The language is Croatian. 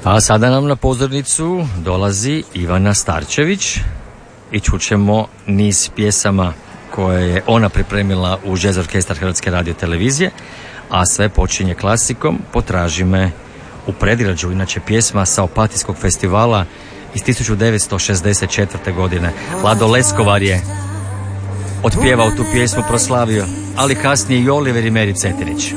A sada nam na pozornicu dolazi Ivana Starčević i čućemo niz pjesama koje je ona pripremila u Jazz Orkestar Hrvatske radiotelevizije, a sve počinje klasikom Potraži me u predgrađu, inače pjesma sa Opatijskog festivala iz 1964. godine. Lado Leskovar je otpjevao tu pjesmu, proslavio, ali kasnije i Oliver i Meri Cetinić.